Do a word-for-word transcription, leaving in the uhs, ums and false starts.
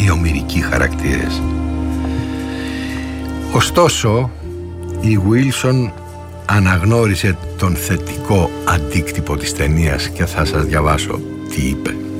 οι ομηρικοί χαρακτήρες. Ωστόσο, η Wilson αναγνώρισε τον θετικό αντίκτυπο της ταινίας και θα σας διαβάσω τι είπε.